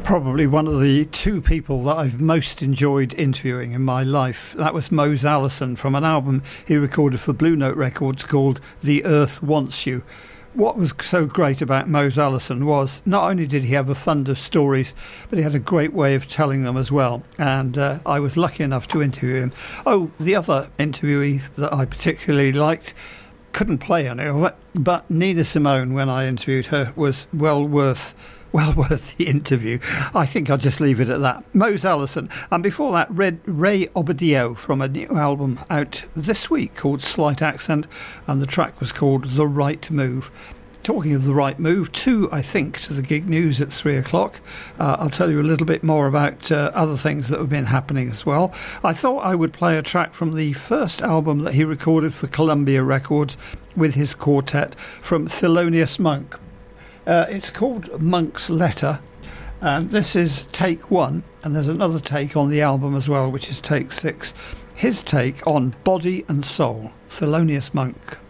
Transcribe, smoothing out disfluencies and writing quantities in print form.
Probably one of the two people that I've most enjoyed interviewing in my life. That was Mose Allison from an album he recorded for Blue Note Records called The Earth Wants You. What was so great about Mose Allison was not only did he have a fund of stories, but he had a great way of telling them as well. And I was lucky enough to interview him. Oh, the other interviewee that I particularly liked, couldn't play any of it, but Nina Simone, when I interviewed her, was well worth the interview. I think I'll just leave it at that. Mose Allison. And before that, Ray Obadio from a new album out this week called Slight Accent, and the track was called The Right Move. Talking of The Right Move, I think, to the gig news at 3 o'clock. I'll tell you a little bit more about other things that have been happening as well. I thought I would play a track from the first album that he recorded for Columbia Records with his quartet from Thelonious Monk. It's called Monk's Letter, and this is take 1, and there's another take on the album as well, which is take 6. His take on Body and Soul, Thelonious Monk.